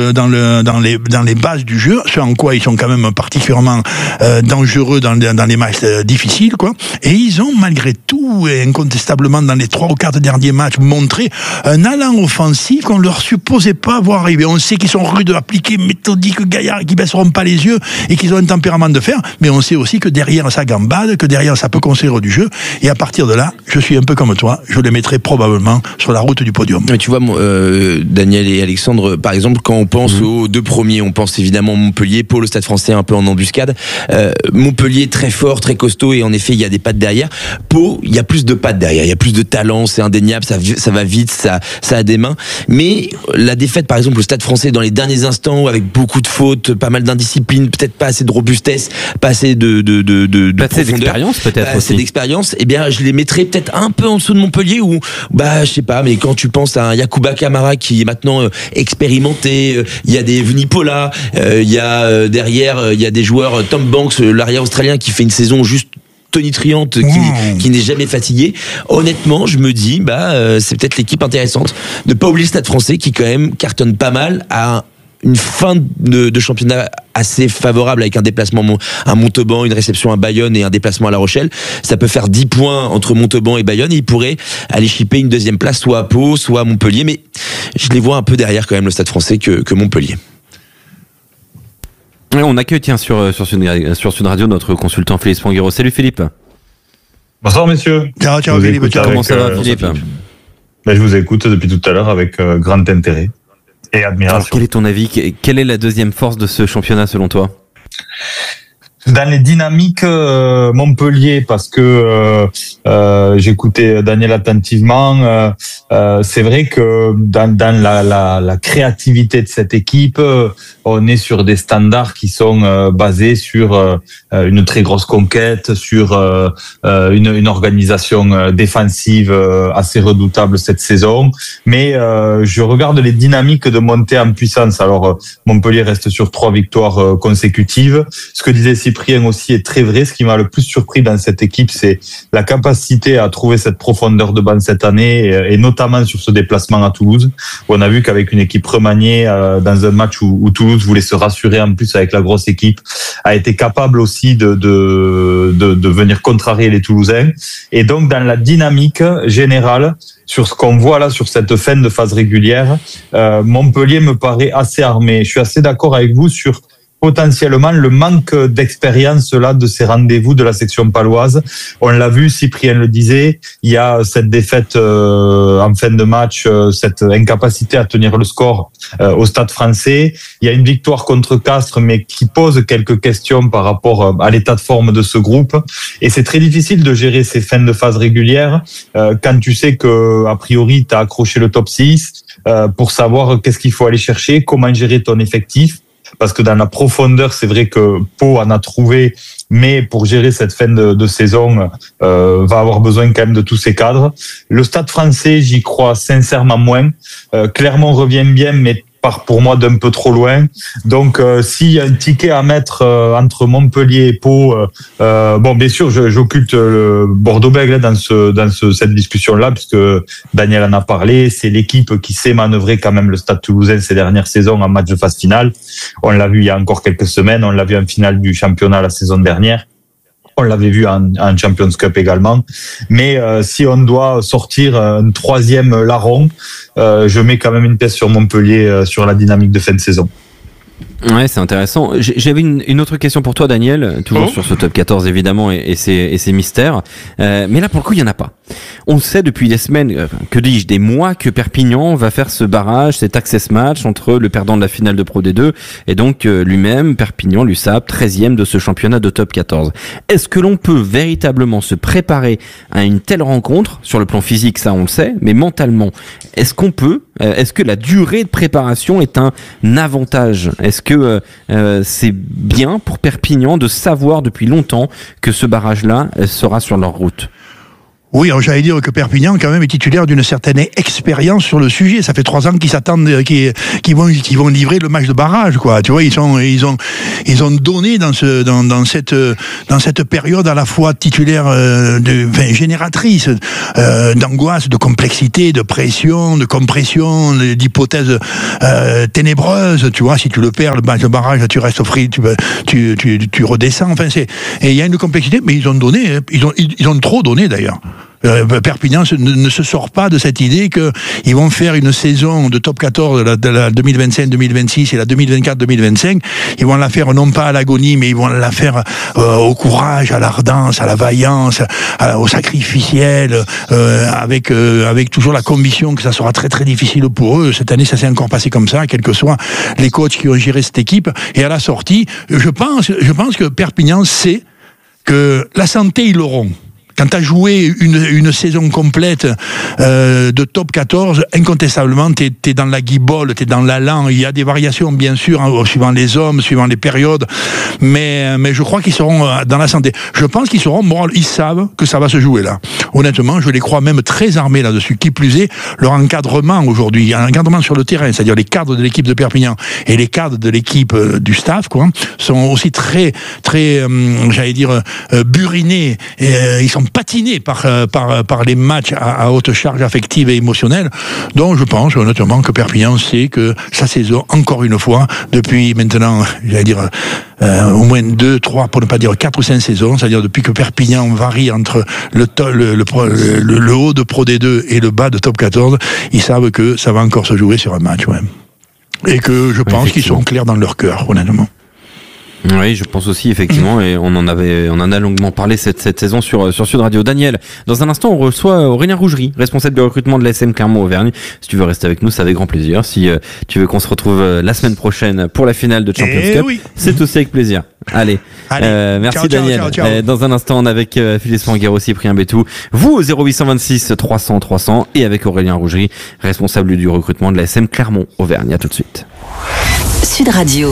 les bases du jeu, ce en quoi ils sont quand même particulièrement dangereux dans les matchs difficiles, quoi. Et ils ont malgré tout, et incontestablement dans les 3 ou 4 derniers matchs, montré un allant offensif qu'on leur supposait pas voir arriver. On sait qu'ils sont rudes, appliqués, méthodiques, gaillards, qui baisseront pas les yeux et qu'ils ont un tempérament de fer, mais on sait aussi que derrière ça gambade, que derrière ça peut construire du jeu, et à partir de là, je suis un peu comme toi, je les mettrai probablement sur la route du podium. Mais tu vois, Daniel et Alexandre, par exemple, quand on pense aux 2 premiers, on pense évidemment Montpellier, Pau, le Stade Français un peu en embuscade. Montpellier très fort, très costaud, et en effet il y a des pattes derrière. Pau, il y a plus de pattes derrière, il y a plus de talent, c'est indéniable, ça va vite, ça a des mains. Mais la défaite, par exemple, au Stade Français dans les derniers instants, avec beaucoup de fautes, pas mal d'indiscipline, peut-être pas assez de robustesse, pas assez de d'expérience, peut-être aussi. D'expérience, eh bien, je les mettrais peut-être un peu en dessous de Montpellier, ou je sais pas, mais quand tu penses à un Yacouba Camara qui est maintenant expérimenté, il y a des Vunipola, il y a derrière, il y a des joueurs, Tom Banks, l'arrière australien qui fait une saison juste tonitruante, qui n'est jamais fatigué. Honnêtement, je me dis, c'est peut-être l'équipe intéressante. Ne pas oublier le Stade Français qui quand même cartonne pas mal à une fin de championnat assez favorable, avec un déplacement à Montauban, une réception à Bayonne et un déplacement à La Rochelle. Ça peut faire 10 points entre Montauban et Bayonne, et ils pourraient aller chipper une 2e place soit à Pau, soit à Montpellier, mais je les vois un peu derrière quand même, le Stade Français, que Montpellier. On accueille sur Sud Radio notre consultant Philippe Spanghero. Salut Philippe. Bonsoir messieurs. Ciao Philippe. Comment ça va Philippe? Je vous écoute depuis tout à l'heure avec grand intérêt et admiration. Alors quel est ton avis? Quelle est la 2e force de ce championnat selon toi? Dans les dynamiques Montpellier, parce que j'écoutais Daniel attentivement, c'est vrai que dans la créativité de cette équipe, on est sur des standards qui sont basés sur une très grosse conquête, sur une organisation défensive assez redoutable cette saison. Mais je regarde les dynamiques de montée en puissance. Alors Montpellier reste sur 3 victoires consécutives. Ce que disait Cyprien aussi est très vrai. Ce qui m'a le plus surpris dans cette équipe, c'est la capacité à trouver cette profondeur de banc cette année, et notamment sur ce déplacement à Toulouse, où on a vu qu'avec une équipe remaniée, dans un match où Toulouse voulait se rassurer en plus avec la grosse équipe, a été capable aussi de venir contrarier les Toulousains. Et donc dans la dynamique générale, sur ce qu'on voit là, sur cette fin de phase régulière, Montpellier me paraît assez armé. Je suis assez d'accord avec vous sur potentiellement le manque d'expérience là de ces rendez-vous de la section paloise. On l'a vu, Cyprien le disait, il y a cette défaite en fin de match, cette incapacité à tenir le score au Stade Français. Il y a une victoire contre Castres, mais qui pose quelques questions par rapport à l'état de forme de ce groupe. Et c'est très difficile de gérer ces fins de phase régulières quand tu sais que a priori tu as accroché le top 6 pour savoir qu'est-ce qu'il faut aller chercher, comment gérer ton effectif. Parce que dans la profondeur, c'est vrai que Pau en a trouvé, mais pour gérer cette fin de saison, va avoir besoin quand même de tous ces cadres. Le Stade Français, j'y crois sincèrement moins. Clermont revient bien, mais pour moi d'un peu trop loin. Donc s'il y a un ticket à mettre entre Montpellier et Pau, bon bien sûr j'occulte Bordeaux-Bègles dans cette discussion-là, puisque Daniel en a parlé. C'est l'équipe qui sait manœuvrer quand même le Stade Toulousain ces dernières saisons en match de phase finale. On l'a vu il y a encore quelques semaines, on l'a vu en finale du championnat la saison dernière. On l'avait vu en Champions Cup également. Mais si on doit sortir un troisième larron, je mets quand même une pièce sur Montpellier sur la dynamique de fin de saison. Ouais, c'est intéressant. J'avais une autre question pour toi, Daniel, toujours sur ce top 14 évidemment et ses mystères. Mais là, pour le coup, il y en a pas. On sait depuis des semaines, que dis-je, des mois, que Perpignan va faire ce barrage, cet access match entre le perdant de la finale de Pro D2 et donc lui-même, Perpignan, l'USAP, 13e de ce championnat de top 14. Est-ce que l'on peut véritablement se préparer à une telle rencontre, sur le plan physique, ça on le sait, mais mentalement, est-ce que la durée de préparation est un avantage? Est-ce que c'est bien pour Perpignan de savoir depuis longtemps que ce barrage-là sera sur leur route? Oui, alors j'allais dire que Perpignan quand même est titulaire d'une certaine expérience sur le sujet. Ça fait 3 ans qu'ils s'attendent, qu'ils vont livrer le match de barrage, quoi. Tu vois, ils ont donné dans cette période à la fois titulaire, génératrice d'angoisse, de complexité, de pression, de compression, d'hypothèses ténébreuses. Tu vois, si tu le perds le match de barrage, tu restes free, tu redescends. Enfin, et il y a une complexité, mais ils ont donné, ils ont trop donné d'ailleurs. Perpignan ne se sort pas de cette idée qu'ils vont faire une saison de top 14 de la 2025-2026 et la 2024-2025. Ils vont la faire non pas à l'agonie, mais ils vont la faire au courage, à l'ardence, à la vaillance, au sacrificiel, avec toujours la conviction que ça sera très très difficile pour eux. Cette année, ça s'est encore passé comme ça, quels que soient les coachs qui ont géré cette équipe. Et à la sortie, je pense que Perpignan sait que la santé, ils l'auront. Quand tu as joué une saison complète de top 14, incontestablement, tu es dans la guibole, tu es dans l'allant. Il y a des variations, bien sûr, suivant les hommes, suivant les périodes, mais je crois qu'ils seront dans la santé. Je pense qu'ils seront moraux, ils savent que ça va se jouer là. Honnêtement, je les crois même très armés là-dessus. Qui plus est, leur encadrement aujourd'hui, un encadrement sur le terrain, c'est-à-dire les cadres de l'équipe de Perpignan et les cadres de l'équipe du staff, quoi, sont aussi très, très, j'allais dire, burinés. Ils sont patinés par les matchs à haute charge affective et émotionnelle. Donc je pense honnêtement que Perpignan sait que sa saison, encore une fois, depuis maintenant, j'allais dire, au moins 2, 3, pour ne pas dire 4 ou 5 saisons, c'est-à-dire depuis que Perpignan varie entre le haut de Pro D2 et le bas de Top 14, ils savent que ça va encore se jouer sur un match, ouais. Et que je pense qu'ils sont clairs dans leur cœur, honnêtement. Oui, je pense aussi, effectivement, et on en a longuement parlé cette saison sur Sud Radio. Daniel, dans un instant, on reçoit Aurélien Rougerie, responsable de recrutement de l'ASM Clermont-Auvergne. Si tu veux rester avec nous, c'est avec grand plaisir. Si tu veux qu'on se retrouve la semaine prochaine pour la finale de Champions Cup, oui, c'est aussi avec plaisir. Allez. Merci ciao, Daniel. Ciao. Dans un instant, on est avec Philippe Spanguero, Cyprien Bétou, vous au 0826 300 300 et avec Aurélien Rougerie, responsable du recrutement de l'ASM Clermont-Auvergne. À tout de suite. Sud Radio.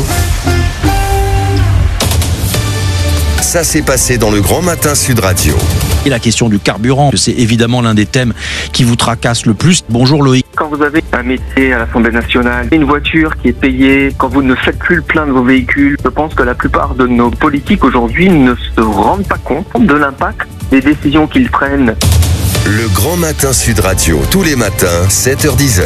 Ça s'est passé dans le Grand Matin Sud Radio. Et la question du carburant, c'est évidemment l'un des thèmes qui vous tracasse le plus. Bonjour Loïc. Quand vous avez un métier à l'Assemblée nationale, une voiture qui est payée, quand vous ne faites plus le plein de vos véhicules, je pense que la plupart de nos politiques aujourd'hui ne se rendent pas compte de l'impact des décisions qu'ils prennent. Le Grand Matin Sud Radio, tous les matins, 7h-10h.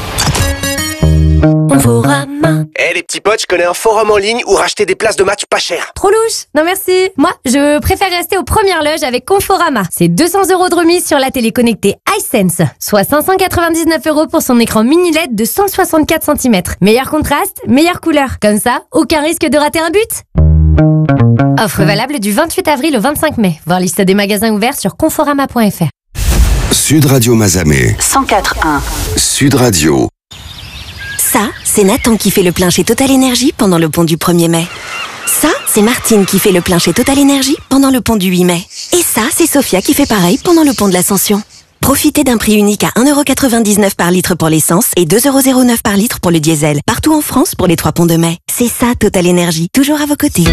Conforama. Les petits potes, je connais un forum en ligne où racheter des places de match pas cher. Trop louche. Non merci. Moi, je préfère rester aux premières loges avec Conforama. C'est 200 € de remise sur la télé connectée iSense, soit 599 € pour son écran mini LED de 164 cm. Meilleur contraste, meilleure couleur. Comme ça, aucun risque de rater un but. Offre valable du 28 avril au 25 mai. Voir liste des magasins ouverts sur conforama.fr. Sud Radio Mazamet. 104.1. Sud Radio. Ça, c'est Nathan qui fait le plein chez Total Energy pendant le pont du 1er mai. Ça, c'est Martine qui fait le plein chez Total Energy pendant le pont du 8 mai. Et ça, c'est Sophia qui fait pareil pendant le pont de l'Ascension. Profitez d'un prix unique à 1,99 € par litre pour l'essence et 2,09 € par litre pour le diesel. Partout en France pour les 3 ponts de mai. C'est ça, Total Energy. Toujours à vos côtés.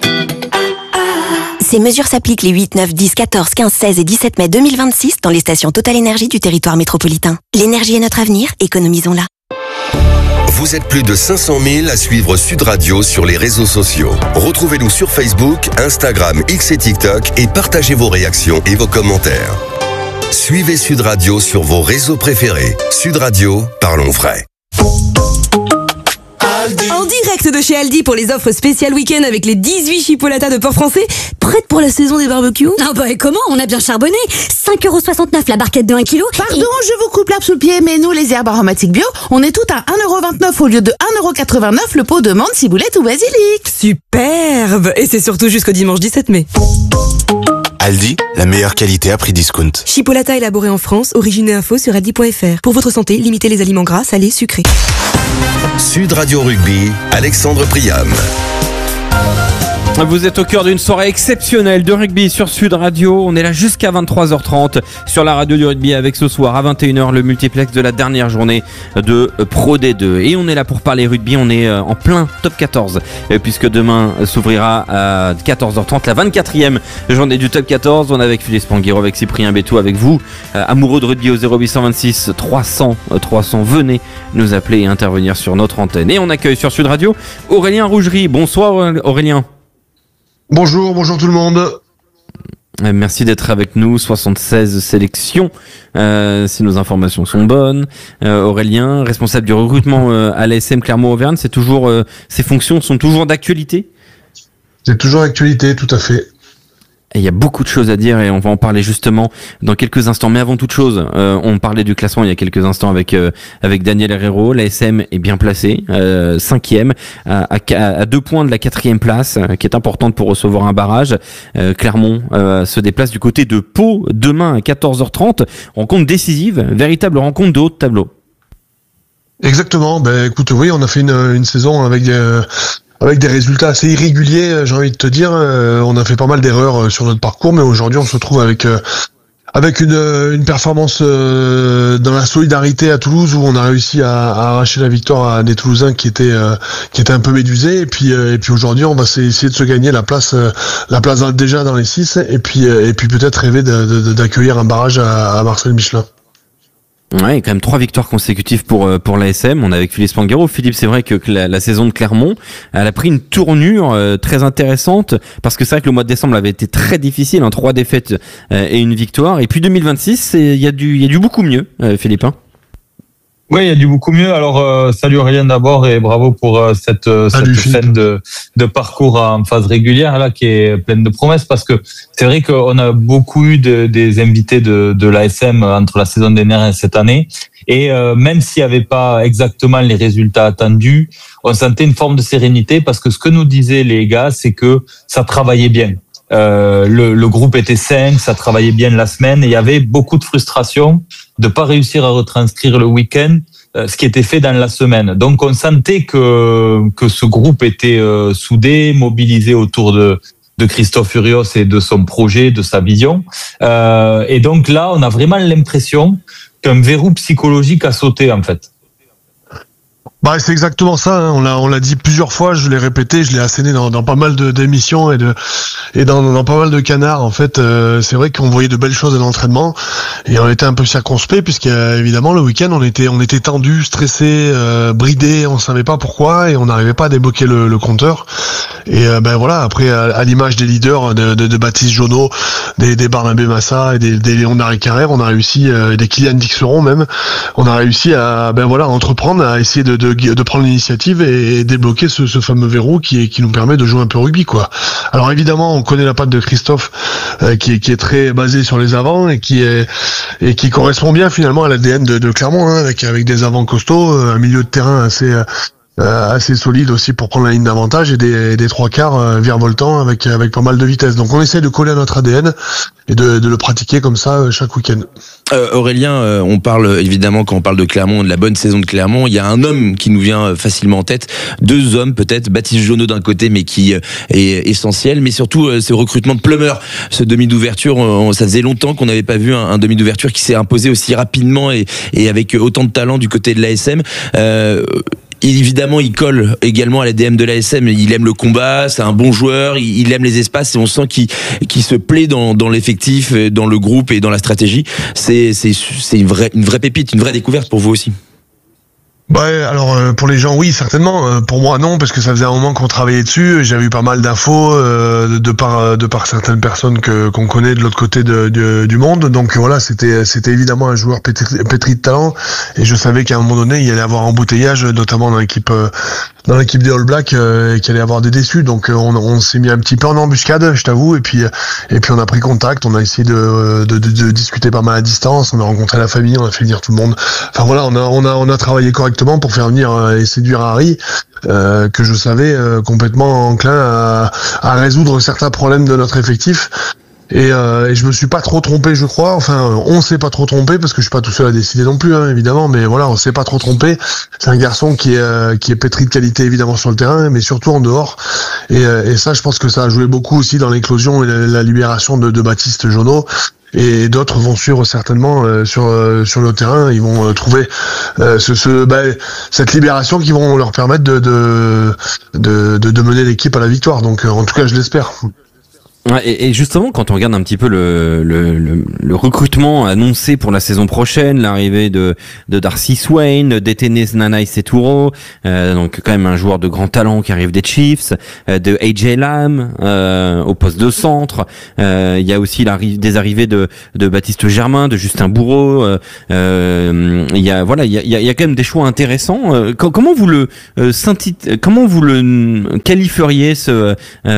Ces mesures s'appliquent les 8, 9, 10, 14, 15, 16 et 17 mai 2026 dans les stations Total Energy du territoire métropolitain. L'énergie est notre avenir, économisons-la. Vous êtes plus de 500 000 à suivre Sud Radio sur les réseaux sociaux. Retrouvez-nous sur Facebook, Instagram, X et TikTok et partagez vos réactions et vos commentaires. Suivez Sud Radio sur vos réseaux préférés. Sud Radio, parlons vrai. En direct de chez Aldi pour les offres spéciales week-end avec les 18 chipolatas de porc français, prêtes pour la saison des barbecues. Ah bah et comment? On a bien charbonné. 5,69€ la barquette de 1 kg. Pardon, je vous coupe l'herbe sous le pied, mais nous, les herbes aromatiques bio, on est toutes à 1,29€ au lieu de 1,89€ le pot de menthe, ciboulette ou basilic. Superbe. Et c'est surtout jusqu'au dimanche 17 mai. Aldi, la meilleure qualité à prix discount. Chipolata élaboré en France, origine et info sur aldi.fr. Pour votre santé, limitez les aliments gras, salés, sucrés. Sud Radio Rugby, Alexandre Priam. Vous êtes au cœur d'une soirée exceptionnelle de rugby sur Sud Radio. On est là jusqu'à 23h30 sur la radio du rugby avec ce soir à 21h le multiplex de la dernière journée de Pro D2. Et on est là pour parler rugby, on est en plein top 14 puisque demain s'ouvrira à 14h30 la 24e journée du top 14. On est avec Philippe Spanghero, avec Cyprien Bétou, avec vous, amoureux de rugby au 0826 300 300. Venez nous appeler et intervenir sur notre antenne. Et on accueille sur Sud Radio Aurélien Rougerie. Bonsoir Aurélien. Bonjour tout le monde. Merci d'être avec nous. 76 sélections, si nos informations sont bonnes. Aurélien, responsable du recrutement à l'ASM Clermont-Auvergne, c'est toujours ces fonctions sont toujours d'actualité. C'est toujours d'actualité, tout à fait. Et il y a beaucoup de choses à dire et on va en parler justement dans quelques instants. Mais avant toute chose, on parlait du classement il y a quelques instants avec Daniel Herrero. L'ASM est bien placé, 5e, à 2 points de la 4e place, qui est importante pour recevoir un barrage. Clermont se déplace du côté de Pau demain à 14h30. Rencontre décisive, véritable rencontre de haut de tableau. Exactement. Écoute, oui, on a fait une saison avec des résultats assez irréguliers, j'ai envie de te dire. On a fait pas mal d'erreurs sur notre parcours, mais aujourd'hui on se retrouve avec une performance dans la solidarité à Toulouse, où on a réussi à arracher la victoire à des Toulousains qui étaient un peu médusés. Et puis aujourd'hui on va essayer de se gagner la place déjà dans les 6, et puis peut-être rêver d'accueillir un barrage à Marcel Michelin. Ouais, quand même 3 victoires consécutives pour l'ASM. On est avec Philippe Spanghero. Philippe, c'est vrai que la saison de Clermont, elle a pris une tournure très intéressante, parce que c'est vrai que le mois de décembre avait été très difficile, 3 défaites et une victoire. Et puis 2026, il y a du beaucoup mieux, Philippe. Oui, il y a du beaucoup mieux. Alors, salut Aurélien d'abord et bravo pour cette scène de parcours en phase régulière là, qui est pleine de promesses, parce que c'est vrai qu'on a beaucoup eu des invités de l'ASM entre la saison dernière et cette année. Et même s'il n'y avait pas exactement les résultats attendus, on sentait une forme de sérénité, parce que ce que nous disaient les gars, c'est que ça travaillait bien. Le groupe était sain, ça travaillait bien la semaine, et il y avait beaucoup de frustration de pas réussir à retranscrire le week-end ce qui était fait dans la semaine. Donc on sentait que ce groupe était soudé, mobilisé autour de Christophe Furios et de son projet, de sa vision. Et donc là, on a vraiment l'impression qu'un verrou psychologique a sauté en fait. C'est exactement ça, hein. On l'a dit plusieurs fois, je l'ai répété, je l'ai asséné dans pas mal d'émissions et dans pas mal de canards. En fait, c'est vrai qu'on voyait de belles choses à l'entraînement, et on était un peu circonspect, puisqu'évidemment le week-end on était tendu, stressé, bridé, on savait pas pourquoi, et on n'arrivait pas à débloquer le compteur. Et voilà, après à l'image des leaders de Baptiste Jonot, des Barnabé Massa et des Léonard et Carrère, on a réussi, des Kylian Dixeron même, on a réussi à entreprendre, à essayer de prendre l'initiative et débloquer ce fameux verrou qui nous permet de jouer un peu au rugby, quoi. Alors évidemment, on connaît la patte de Christophe qui est très basée sur les avants et qui correspond bien finalement à l'ADN de Clermont, hein, avec des avants costauds, un milieu de terrain assez solide aussi pour prendre la ligne d'avantage, et des 3 quarts virevoltants avec pas mal de vitesse. Donc on essaie de coller à notre ADN et de le pratiquer comme ça chaque week-end. Aurélien, on parle évidemment, quand on parle de Clermont, de la bonne saison de Clermont, il y a un homme qui nous vient facilement en tête, 2 hommes peut-être, Baptiste Jonot d'un côté, mais qui est essentiel, mais surtout ce recrutement de Plummer, ce demi d'ouverture, ça faisait longtemps qu'on n'avait pas vu un demi d'ouverture qui s'est imposé aussi rapidement et avec autant de talent du côté de l'ASM. Évidemment, il colle également à l'ADN de l'ASM. Il aime le combat, c'est un bon joueur, il aime les espaces, et on sent qu'il se plaît dans l'effectif, dans le groupe et dans la stratégie. C'est une vraie pépite, une vraie découverte pour vous aussi. Alors pour les gens oui certainement, pour moi non parce que ça faisait un moment qu'on travaillait dessus, j'avais eu pas mal d'infos de par certaines personnes qu'on connaît de l'autre côté du monde, donc voilà c'était évidemment un joueur pétri de talent et je savais qu'à un moment donné il allait avoir embouteillage notamment dans l'équipe des All Blacks et qu'il allait avoir des déçus, donc on s'est mis un petit peu en embuscade je t'avoue et puis on a pris contact, on a essayé de discuter pas mal à distance, on a rencontré la famille, on a fait venir tout le monde, enfin voilà on a travaillé correctement pour faire venir et séduire Harry, que je savais complètement enclin à résoudre certains problèmes de notre effectif. Et je me suis pas trop trompé, je crois. Enfin, on s'est pas trop trompé parce que je suis pas tout seul à décider non plus, hein, évidemment. Mais voilà, on s'est pas trop trompé. C'est un garçon qui est pétri de qualité évidemment sur le terrain, mais surtout en dehors. Et ça, je pense que ça a joué beaucoup aussi dans l'éclosion et la libération de Baptiste Jonot. Et d'autres vont suivre certainement sur le terrain. Ils vont trouver cette libération qui vont leur permettre de mener l'équipe à la victoire. Donc en tout cas, je l'espère. Ouais, et justement, quand on regarde un petit peu le recrutement annoncé pour la saison prochaine, l'arrivée de Darcy Swain, d'Etene Nanaï Seturo, donc quand même un joueur de grand talent qui arrive des Chiefs, de AJ Lam au poste de centre, il y a aussi des arrivées de Baptiste Germain, de Justin Bourreau, il y a quand même des choix intéressants. Comment vous le qualifieriez ce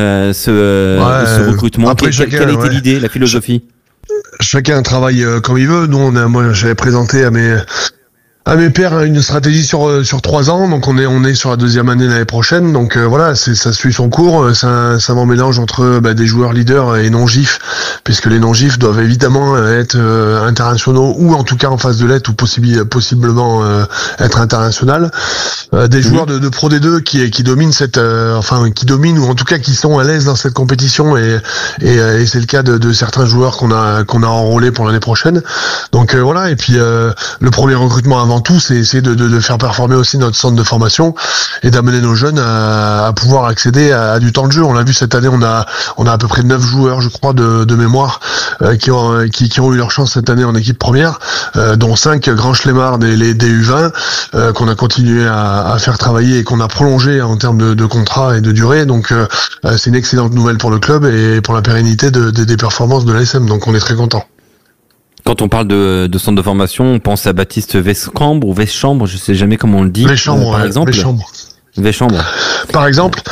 recrutement? Après, quelle a été l'idée, la philosophie? Chacun travaille comme il veut. Nous, moi, j'avais présenté à mes pairs une stratégie sur 3 ans, donc on est sur la 2e année l'année prochaine, donc voilà, ça suit son cours, c'est un savant mélange entre des joueurs leaders et non-gifs, puisque les non-gifs doivent évidemment être internationaux ou en tout cas en phase de lettres ou possiblement être international, des joueurs de Pro D2 qui dominent qui dominent ou en tout cas qui sont à l'aise dans cette compétition et c'est le cas de certains joueurs qu'on a enrôlés pour l'année prochaine, donc voilà, et puis le premier recrutement avant tout, c'est essayer de faire performer aussi notre centre de formation et d'amener nos jeunes à pouvoir accéder à du temps de jeu. On l'a vu cette année, on a à peu près 9 joueurs, je crois, de mémoire, qui ont eu leur chance cette année en équipe première, dont 5 grands chlemmards des U20, qu'on a continué à faire travailler et qu'on a prolongé en termes de contrat et de durée. Donc c'est une excellente nouvelle pour le club et pour la pérennité des performances de l'ASM. Donc on est très content. Quand on parle de centre de formation, on pense à Baptiste Weschambre ou Weschambre, je sais jamais comment on le dit. Weschambre, par exemple. Weschambre. Par exemple,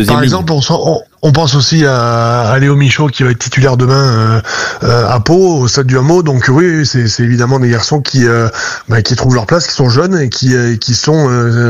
on pense aussi à Léo Michaud qui va être titulaire demain à Pau, au stade du Hameau. Donc oui, c'est évidemment des garçons qui trouvent leur place, qui sont jeunes et qui sont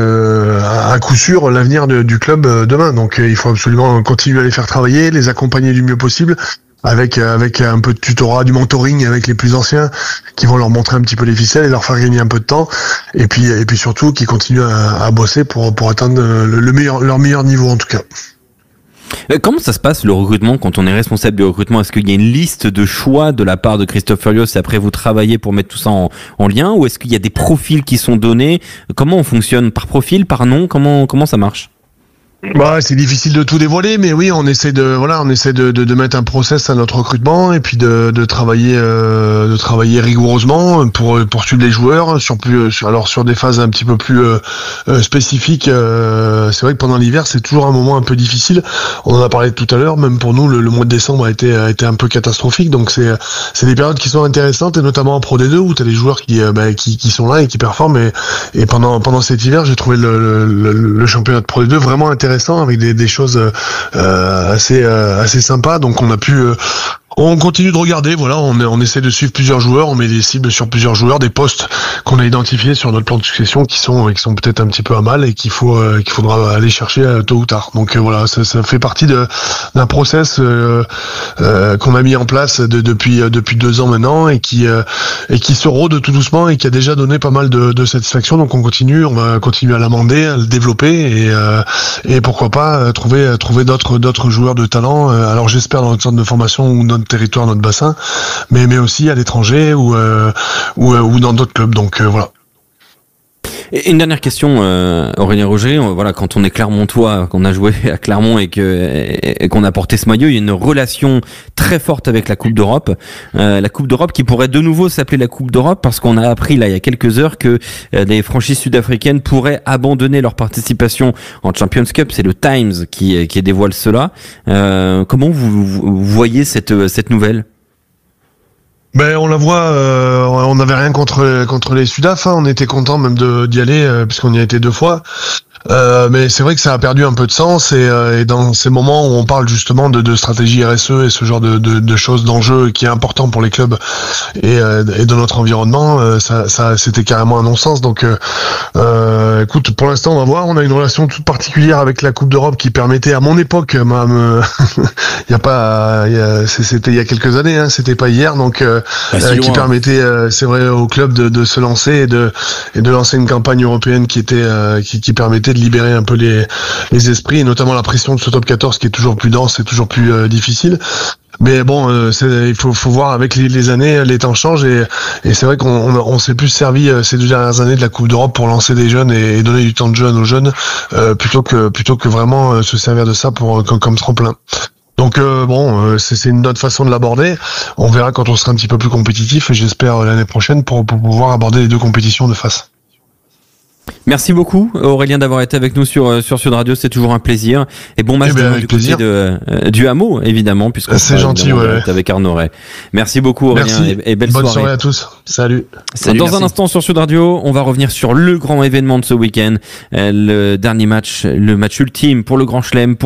à coup sûr l'avenir du club demain. Donc il faut absolument continuer à les faire travailler, les accompagner du mieux possible. Avec un peu de tutorat, du mentoring avec les plus anciens qui vont leur montrer un petit peu les ficelles et leur faire gagner un peu de temps, et puis surtout qui continuent à bosser pour atteindre leur meilleur niveau en tout cas. Comment ça se passe le recrutement quand on est responsable du recrutement? Est-ce qu'il y a une liste de choix de la part de Christophe Furios et après vous travaillez pour mettre tout ça en lien, ou est-ce qu'il y a des profils qui sont donnés? Comment on fonctionne? Par profil, par nom? Comment ça marche? C'est difficile de tout dévoiler, mais oui, on essaie de mettre un process à notre recrutement et puis de travailler rigoureusement pour suivre les joueurs sur des phases un petit peu plus spécifiques. C'est vrai que pendant l'hiver, c'est toujours un moment un peu difficile. On en a parlé tout à l'heure, même pour nous, le mois de décembre a été un peu catastrophique. Donc c'est des périodes qui sont intéressantes, et notamment en Pro D2 où t'as des joueurs qui sont là et qui performent. Et pendant cet hiver, j'ai trouvé le championnat de Pro D2 vraiment intéressant, avec des choses assez sympas. Donc on continue de regarder, voilà, on essaie de suivre plusieurs joueurs, on met des cibles sur plusieurs joueurs, des postes qu'on a identifiés sur notre plan de succession qui sont peut-être un petit peu à mal et qu'il faudra aller chercher tôt ou tard. Donc voilà, ça fait partie d'un process qu'on a mis en place depuis 2 ans maintenant et qui se rôde tout doucement et qui a déjà donné pas mal de satisfaction. Donc on va continuer à l'amender, à le développer et pourquoi pas trouver d'autres joueurs de talent. Alors j'espère dans notre centre de formation ou notre territoire, notre bassin, mais aussi à l'étranger ou dans d'autres clubs. Donc voilà. Et une dernière question, Aurélien Roger. Voilà, quand on est Clermontois, qu'on a joué à Clermont et qu'on a porté ce maillot, il y a une relation très forte avec la Coupe d'Europe. La Coupe d'Europe qui pourrait de nouveau s'appeler la Coupe d'Europe parce qu'on a appris là il y a quelques heures que les franchises sud-africaines pourraient abandonner leur participation en Champions Cup. C'est le Times qui dévoile cela. Comment vous voyez cette nouvelle? Ben on la voit, on n'avait rien contre les Sudaf, hein. On était content même d'y aller puisqu'on y a été 2 fois. Mais c'est vrai que ça a perdu un peu de sens et dans ces moments où on parle justement de stratégie RSE et ce genre de choses, d'enjeux qui est important pour les clubs et de notre environnement, ça c'était carrément un non-sens. Donc écoute, pour l'instant on va voir. On a une relation toute particulière avec la Coupe d'Europe qui permettait à mon époque, c'était il y a quelques années, hein, c'était pas hier, donc qui permettait, c'est vrai, au club de se lancer et de lancer une campagne européenne qui permettait de libérer un peu les esprits et notamment la pression de ce top 14 qui est toujours plus dense et toujours plus difficile. Mais bon, il faut voir avec les années, les temps changent et c'est vrai qu'on s'est plus servi ces 2 dernières années de la Coupe d'Europe pour lancer des jeunes et donner du temps de jeu aux jeunes plutôt que vraiment se servir de ça comme tremplin. Donc c'est une autre façon de l'aborder. On verra quand on sera un petit peu plus compétitif et j'espère l'année prochaine pour pouvoir aborder les 2 compétitions de face. Merci beaucoup Aurélien d'avoir été avec nous sur Sud Radio, c'est toujours un plaisir et bon match du côté du Hameau évidemment puisque c'est gentil avec Arnaud Ray. Merci beaucoup Aurélien et belle Bonne soirée. Soirée à tous. Salut. Dans un instant sur Sud Radio, on va revenir sur le grand événement de ce week-end, le dernier match, le match ultime pour le Grand Chelem.